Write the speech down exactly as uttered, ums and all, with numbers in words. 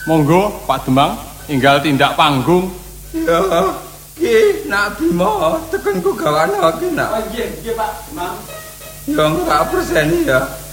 Monggo Pak Demang, enggal tindak panggung. Ya, ki nak Bima tekan ku gawane ki nak. Oh nggih, nggih Pak Demang. Ya enggak persen ya.